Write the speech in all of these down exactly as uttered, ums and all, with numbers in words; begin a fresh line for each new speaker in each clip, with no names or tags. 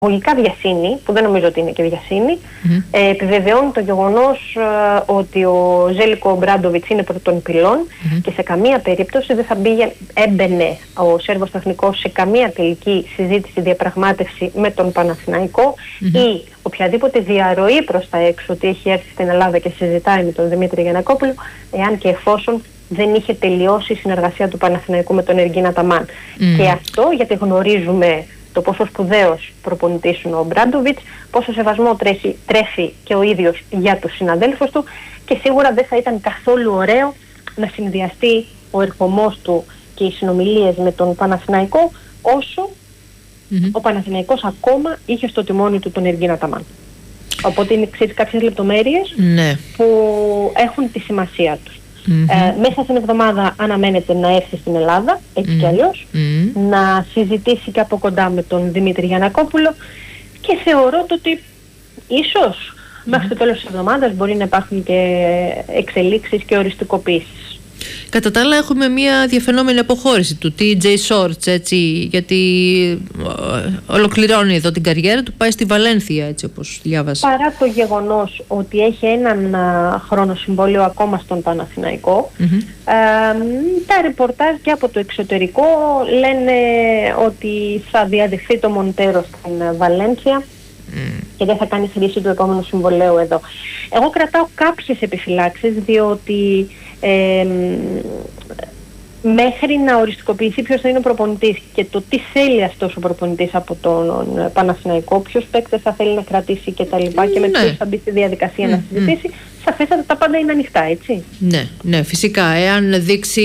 εισαγωγικά βιασύνη, που δεν νομίζω ότι είναι και βιασύνη,
mm-hmm.
ε, επιβεβαιώνει το γεγονός ε, ότι ο Ζέλικο Ομπράντοβιτς είναι πρώτων πυλών mm-hmm. και σε καμία περίπτωση δεν θα μπήγε, έμπαινε ο Σέρβος τεχνικός σε καμία τελική συζήτηση, διαπραγμάτευση με τον Παναθηναϊκό mm-hmm. ή οποιαδήποτε διαρροή προς τα έξω ότι έχει έρθει στην Ελλάδα και συζητάει με τον Δημήτρη Γιαννακόπουλο, εάν και εφόσον δεν είχε τελειώσει η συνεργασία του Παναθηναϊκού με τον Εργκίν Αταμάν. Mm. Και αυτό γιατί γνωρίζουμε το πόσο σπουδαίος προπονητής είναι ο Ομπράντοβιτς, πόσο σεβασμό τρέχει, τρέφει και ο ίδιος για τους συναδέλφους του και σίγουρα δεν θα ήταν καθόλου ωραίο να συνδυαστεί ο ερχομός του και οι συνομιλίες με τον Παναθηναϊκό όσο mm-hmm. ο Παναθηναϊκός ακόμα είχε στο τιμόνι του τον Εργκίν Αταμάν. Οπότε είναι ξέρεις, κάποιες λεπτομέρειες
ναι.
που έχουν τη σημασία τους.
Mm-hmm.
Ε, μέσα στην εβδομάδα αναμένεται να έρθει στην Ελλάδα, έτσι mm-hmm. κι αλλιώς, mm-hmm. να συζητήσει και από κοντά με τον Δημήτρη Γιαννακόπουλο και θεωρώ το ότι ίσως mm-hmm. μέχρι το τέλος της εβδομάδας μπορεί να υπάρχουν και εξελίξεις και οριστικοποίησεις.
Κατά τα άλλα έχουμε μια διαφαινόμενη αποχώρηση του τι τζέι Shorts, έτσι, γιατί ολοκληρώνει εδώ την καριέρα του, πάει στη Βαλένθια, έτσι όπως διάβασα.
Παρά το γεγονός ότι έχει έναν α, χρόνο συμβόλαιο ακόμα στον Παναθηναϊκό, mm-hmm. α, τα ρεπορτάζ και από το εξωτερικό λένε ότι θα διαδεχθεί το Μοντέρο στην Βαλένθια mm. και δεν θα κάνει χρήση του επόμενου συμβολαίου εδώ. Εγώ κρατάω κάποιες επιφυλάξεις, διότι Ε, μέχρι να οριστικοποιηθεί ποιος θα είναι ο προπονητής και το τι θέλει αυτός ο προπονητής από τον Παναθηναϊκό, ποιος παίκτες θα θέλει να κρατήσει και τα λοιπά και με
ναι.
ποιος θα μπει στη διαδικασία mm, να συζητήσει, mm. σαφέστατα τα πάντα είναι ανοιχτά, έτσι.
Ναι, ναι, φυσικά. Εάν δείξει,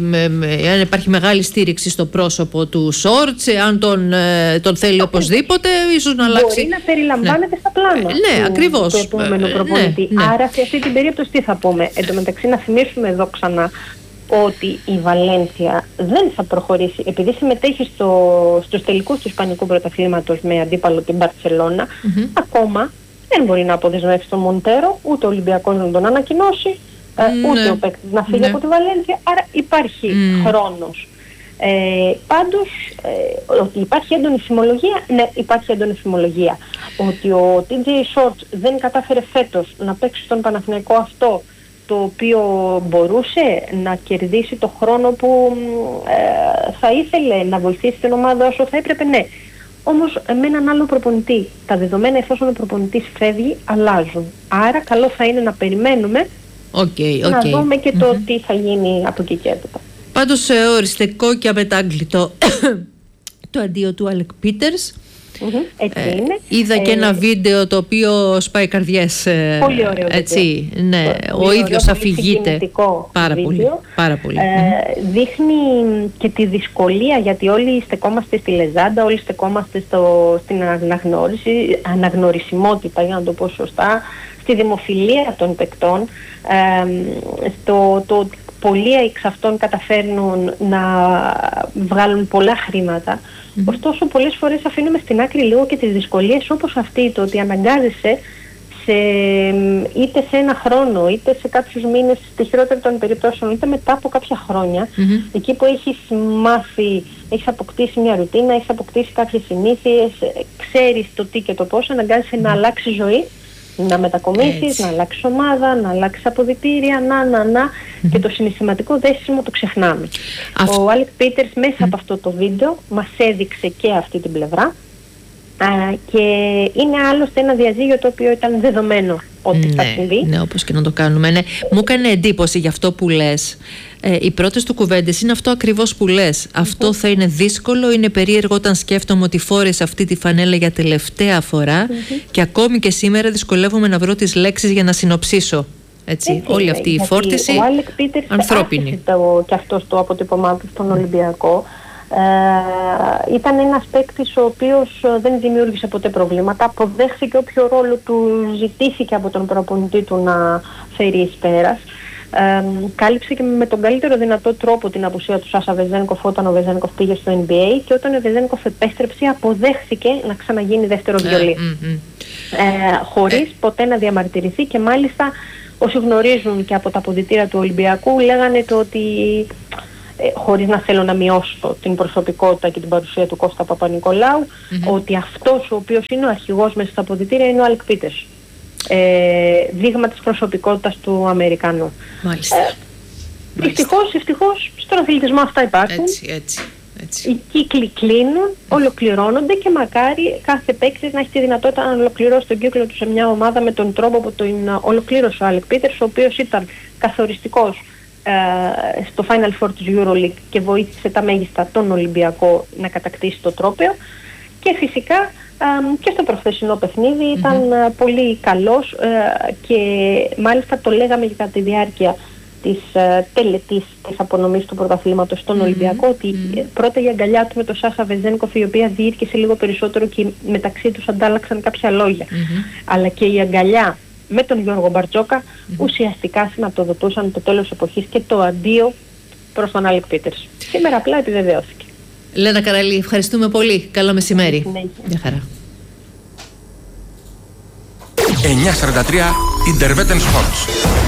εάν υπάρχει μεγάλη στήριξη στο πρόσωπο του Shorts, εάν τον, τον θέλει οπωσδήποτε, ίσως να αλλάξει.
Μπορεί να περιλαμβάνεται ναι. στα πλάνα
ναι,
του,
ακριβώς.
του επόμενου προπονητή.
Ναι, ναι.
Άρα σε αυτή την περίπτωση τι θα πούμε? Εν τω μεταξύ να θυμίσουμε εδώ ξανά ότι η Βαλένθια δεν θα προχωρήσει, επειδή συμμετέχει στο, στους τελικούς του Ισπανικού Πρωταθλήματος με αντίπαλο την Μπαρτσελώνα, mm-hmm. ακόμα δεν μπορεί να αποδεσμεύσει τον Μοντέρο, ούτε ο Ολυμπιακός να τον ανακοινώσει, mm-hmm. ούτε ο παίκτης να φύγει mm-hmm. από τη Βαλένθια, άρα υπάρχει mm-hmm. χρόνος. Ε, πάντως, ε, ότι υπάρχει έντονη φημολογία, ναι, υπάρχει έντονη φημολογία. Ότι ο τι τζέι Shorts δεν κατάφερε φέτος να παίξει στον Παναθηναϊκό αυτό, το οποίο μπορούσε να κερδίσει το χρόνο που ε, θα ήθελε να βοηθήσει την ομάδα όσο θα έπρεπε, ναι. Όμως με έναν άλλο προπονητή, τα δεδομένα εφόσον ο προπονητής φεύγει, αλλάζουν. Άρα καλό θα είναι να περιμένουμε
okay, okay.
να δούμε και το
mm-hmm.
τι θα γίνει από εκεί και έπειτα.
Πάντως ε, οριστικό και αμετάγκλητο το αντίο του Άλεκ Πίτερς.
Mm-hmm, έτσι ε, είναι.
Είδα και ε, ένα βίντεο το οποίο σπάει καρδιές.
Πολύ ωραίο.
Έτσι, ναι,
πολύ
ο ίδιος αφηγείται.
Πάρα
βίντεο. πολύ. Πάρα πολύ.
Ε, mm-hmm. Δείχνει και τη δυσκολία, γιατί όλοι στεκόμαστε στη λεζάντα, όλοι στεκόμαστε στο, στην αναγνώριση, αναγνωρισιμότητα, για να το πω σωστά, στη δημοφιλία των παικτών, ε, στο το ότι πολλοί εξ αυτών καταφέρνουν να βγάλουν πολλά χρήματα. Mm-hmm. Ωστόσο, πολλές φορές αφήνουμε στην άκρη λίγο και τις δυσκολίες όπως αυτή, το ότι αναγκάζεσαι σε, είτε σε ένα χρόνο, είτε σε κάποιους μήνες, στη χειρότερη των περιπτώσεων, είτε μετά από κάποια χρόνια, mm-hmm. εκεί που έχεις μάθει, έχεις αποκτήσει μια ρουτίνα, έχεις αποκτήσει κάποιες συνήθειες, ξέρεις το τι και το πώς, αναγκάζεσαι mm-hmm. να αλλάξει ζωή, να μετακομίσεις, έτσι. Να αλλάξεις ομάδα, να αλλάξεις αποδυτήρια, να, να, να mm-hmm. και το συναισθηματικό δέσιμο το ξεχνάμε. Αυτ... Ο Άλεκ Πίτερς μέσα mm-hmm. από αυτό το βίντεο μας έδειξε και αυτή την πλευρά α, και είναι άλλωστε ένα διαζύγιο το οποίο ήταν δεδομένο ότι
ναι,
θα συμβεί.
Ναι, όπως και να το κάνουμε. Ναι. Μου έκανε εντύπωση για αυτό που λες. Ε, οι πρώτες του κουβέντες είναι αυτό ακριβώς που λες. Mm-hmm. Αυτό θα είναι δύσκολο, είναι περίεργο όταν σκέφτομαι ότι φόρεσε αυτή τη φανέλα για τελευταία φορά mm-hmm. και ακόμη και σήμερα δυσκολεύομαι να βρω τις λέξεις για να συνοψίσω. Έτσι, έτσι όλη αυτή η φόρτιση
ο Άλεκ Πίτερς
ανθρώπινη.
Το, και αυτός το αποτύπωμά του στον Ολυμπιακό. Ε, ήταν ένας παίκτης ο οποίος δεν δημιούργησε ποτέ προβλήματα, αποδέχθηκε όποιο ρόλο του ζητήθηκε από τον προπονητή του να φέρει εις πέρας. Ε, κάλυψε και με τον καλύτερο δυνατό τρόπο την απουσία του Σάσα Βεζένκοφ όταν ο Βεζένκοφ πήγε στο N B A και όταν ο Βεζένκοφ επέστρεψε αποδέχθηκε να ξαναγίνει δεύτερο βιολί. Mm, mm. Ε, χωρίς ε. ποτέ να διαμαρτυρηθεί και μάλιστα όσοι γνωρίζουν και από τα αποδυτήρια του Ολυμπιακού λέγανε το ότι ε, χωρίς να θέλω να μειώσω την προσωπικότητα και την παρουσία του Κώστα Παπα-Νικολάου, mm-hmm. ότι αυτός ο οποίος είναι ο αρχηγός μέσα στα αποδυτήρια είναι ο Άλεκ Πίτερς. Ε, δείγμα της προσωπικότητας του Αμερικανού.
Μάλιστα. Ε,
Ευτυχώς, ευτυχώς, στον αθλητισμό αυτά υπάρχουν.
Έτσι, έτσι, έτσι.
Οι κύκλοι κλείνουν, ολοκληρώνονται και μακάρι κάθε παίκτης να έχει τη δυνατότητα να ολοκληρώσει τον κύκλο του σε μια ομάδα με τον τρόπο που τον ολοκλήρωσε ο Άλεκ Πίτερς, ο οποίος ήταν καθοριστικός ε, στο Final Four της EuroLeague και βοήθησε τα μέγιστα τον Ολυμπιακό να κατακτήσει το τρόπαιο. Και φυσικά ε, και στο προχθεσινό παιχνίδι ήταν mm-hmm. πολύ καλός ε, και μάλιστα το λέγαμε και κατά τη διάρκεια της uh, τελετής της απονομής του πρωταθλήματος στον mm-hmm. Ολυμπιακό, ότι mm-hmm. πρώτα η αγκαλιά του με τον Σάσα Βεζένκοφ, η οποία διήρκησε λίγο περισσότερο και μεταξύ τους αντάλλαξαν κάποια λόγια, mm-hmm. αλλά και η αγκαλιά με τον Γιώργο Μπαρτζόκα mm-hmm. ουσιαστικά σηματοδοτούσαν το τέλος εποχής και το αντίο προς τον Άλεκ Πίτερς. Σήμερα απλά επιβεβαιώθηκε.
Λένα Καραλή, ευχαριστούμε πολύ. Καλό μεσημέρι. Γεια χαρά.
εννιά σαράντα τρία Interveten Sports.